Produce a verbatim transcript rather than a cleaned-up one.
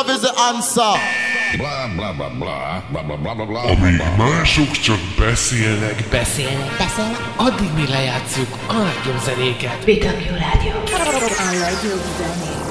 love is the answer. Bla bla bla bla bla bla bla bla bla. Amíg mások csak beszélnek, Beszélnek, beszélnek, addig mi lejátszuk a legjobb zenéket. bé dupla vé Rádió. A legjobb zenék.